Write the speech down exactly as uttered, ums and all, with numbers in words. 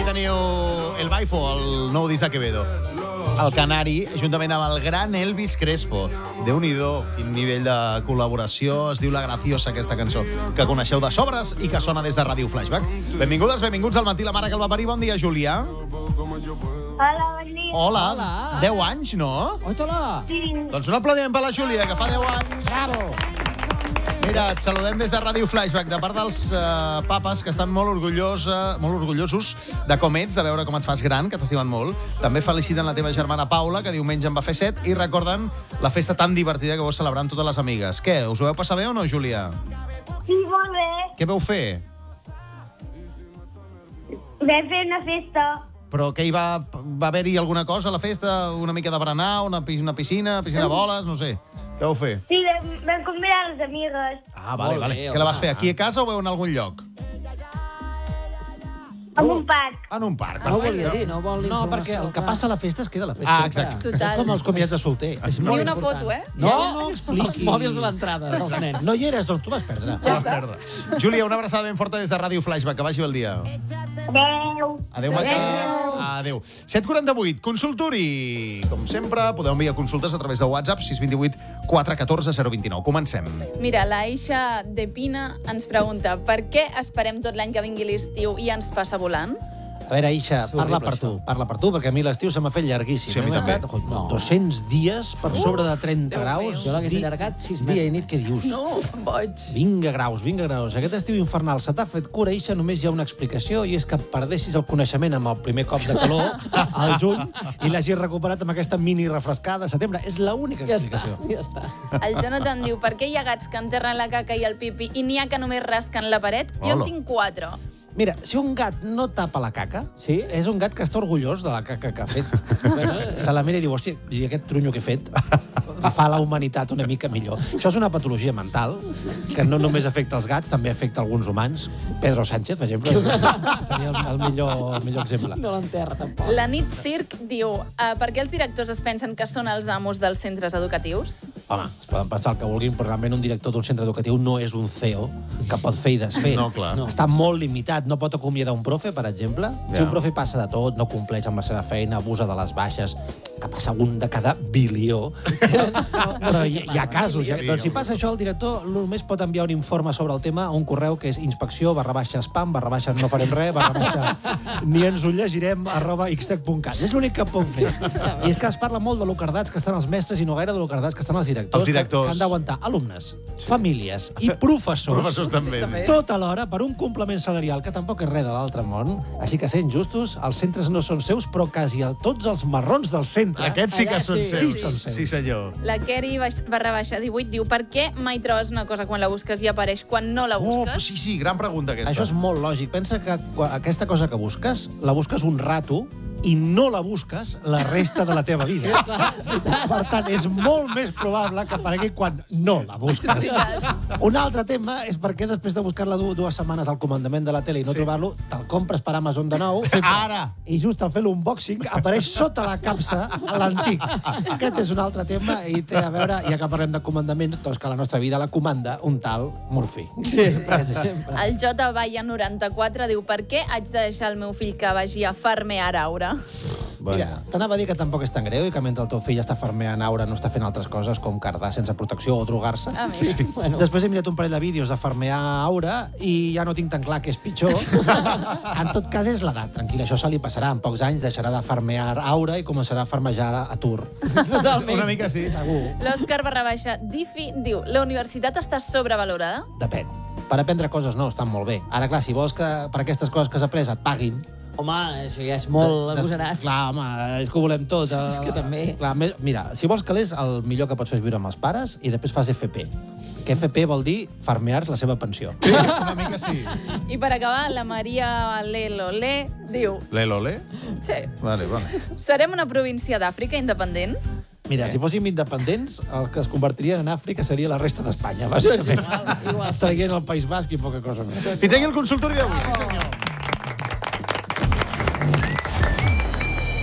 teniu El Baifo, el nou disc de Quevedo. El Canari, juntament amb el gran Elvis Crespo. Déu-n'hi-do, quin nivell de col·laboració. Es diu La Graciosa, aquesta cançó, que coneixeu de sobres i que sona des de Ràdio Flashback. Benvingudes, benvinguts al matí, la mare que el va parir. Bon dia, Julià. Hola, bon dia. Hola. Hola. deu anys, no? Hola. Sí. Doncs un aplaudiment per la Júlia, que fa deu anys. Bravo. Mira, et saludem des de Ràdio Flashback, de part dels uh, papes que estan molt, orgullós, uh, molt orgullosos de com ets, de veure com et fas gran, que t'estimen molt. També feliciten la teva germana Paula, que diumenge en va fer set, i recorden la festa tan divertida que vau celebrar amb totes les amigues. Què, us ho vau passar bé o no, Júlia? Sí, molt bé. Què vau fer? Vam fer una festa. Però què hi va, va haver-hi alguna cosa a la festa? Una mica de berenar, una, una piscina, piscina de boles, no sé. Què vau fer? Sí, vam, vam convidar les amigues. Ah, vale, Molt vale. bé, Què la vas home. fer, aquí a casa o veu en algun lloc? En un parc. En un parc, No ho perfecte. volia dir, no vol No, informació, perquè el que clar. passa a la festa es queda a la festa. Ah, exacte. És com els comiats de solter. És Ni molt una important. foto, eh? No, no expliquis. Els mòbils a l'entrada dels nens. No hi eres, doncs tu vas perdre. Ah, merda. Júlia, una abraçada ben forta des de Ràdio Flashback. Que vagi bé el dia. Adéu. Adéu, maca. Adéu. set quaranta-vuit, consultori. Com sempre, podeu enviar consultes a través de WhatsApp, sis dos vuit quatre un quatre zero dos nou. Comencem. Mira, la Aixa de Pina ens pregunta per què esperem tot l'any que vingui l'estiu i ens passa volant? A veure, Aixa, És parla horrible, per tu. això. Parla per tu, perquè a mi l'estiu se m'ha fet llarguíssim. Sí, a mi Hem també. estat oi, No. dos-cents dies per sobre de trenta Déu graus. Jo l'hagués Di- allargat sis Dia i mesos. nit, què dius? No, em boig. Vinga graus, vinga graus. Aquest estiu infernal se t'ha fet cura, Aixa, només hi ha una explicació, i és que perdessis el coneixement amb el primer cop de calor al juny i l'hagis recuperat amb aquesta mini refrescada de setembre. És l'única Ja està, explicació. ja està. El Jonathan diu, per què hi ha gats que enterren la caca i el pipi i n'hi ha que només rasquen la paret? Jo en Hola. tinc quatre. Mira, si un gat no tapa la caca, Sí? és un gat que està orgullós de la caca que ha fet. Bueno, Se la mira i diu, hòstia, i aquest trunyo que he fet fa la humanitat una mica millor. Això és una patologia mental que no només afecta els gats, també afecta alguns humans. Pedro Sánchez, per exemple, seria el, el, millor, el millor exemple. no l'enterra, tampoc. La nit Circ diu, uh, per què els directors es pensen que són els amos dels centres educatius? Home, es poden pensar el que vulguin, però realment un director d'un centre educatiu no és un C E O que pot fer i desfer. No, clar. No. Està molt limitat. No pot acomiadar un profe, per exemple. Ja. Si un profe passa de tot, no compleix amb la seva feina, abusa de les baixes, que passa un de cada bilió. Però hi, hi ha casos. Ja. Sí, Doncs si home. passa això, el director només pot enviar un informe sobre el tema a un correu que és inspecció barra baixa spam, barra baixa no farem res, barra baixa ni ens ho llegirem, arroba xtec punt cat. És l'únic que pot fer. I és que es parla molt de locardats que estan els mestres i no gaire de locardats que estan els directors. Els directors. Que han d'aguantar alumnes, famílies i professors. Professors també, sí. Tot alhora per un complement salarial que tampoc és res de l'altre món. Així que, sent justos, els centres no són seus, però quasi el, tots els marrons del centre. Aquests sí que Allà són sí. seus. Sí, són seus. Sí, senyor. La Keri baix- barra baixa divuit diu, per què mai trobes una cosa quan la busques i apareix quan no la Oh, busques? sí, sí, gran pregunta aquesta. Això és molt lògic. Pensa que quan- aquesta cosa que busques, la busques un rato i no la busques la resta de la teva vida. Per tant, és molt més probable que aparegui quan no la busques. Un altre tema és perquè després de buscar-la du dues setmanes al comandament de la tele i no Sí. trobar-lo, te'l compres per Amazon de nou. Ara! I just al fer l'unboxing apareix sota la capsa l'antic. Aquest és un altre tema i té a veure, ja que parlem de comandaments, doncs que la nostra vida la comanda un tal Murphy. Sí, sempre. El J. Baia noranta-quatre diu, per què haig de deixar el meu fill que vagi a farmear Aura? Mira, t'anava a dir que tampoc és tan greu i que mentre el teu fill està farmeant aura no està fent altres coses com cardar sense protecció o drogar-se. A mi. Sí. Bueno, Després he mirat un parell de vídeos de farmear aura i ja no tinc tan clar què és pitjor. En tot cas, és l'edat. Tranquil, això se li passarà. En pocs anys deixarà de farmear aura i començarà a farmejar a Tour. totalment. Una mica sí. Segur. L'Òscar barra baixa Diffi diu, la universitat està sobrevalorada? Depèn. Per aprendre coses no, estan molt bé. Ara, clar, si vols que per aquestes coses que has après et paguin... Home, això ja és molt Des- agosarat. Clar, home, és que ho volem tot. És que també. Clar, més, mira, si vols calés, el millor que pots fer és viure amb els pares i després fas F P. Que F P vol dir farmear la seva pensió. Sí, una mica sí. I per acabar, la Maria Lelolé diu, L'Elole? sí, Vale, vale. serem una província d'Àfrica independent? Mira, si fóssim independents, el que es convertirien en Àfrica seria la resta d'Espanya, bàsicament. Igual, igual. Traient el País Basc i poca cosa més. Fins aquí el consultori d'avui, sí senyor.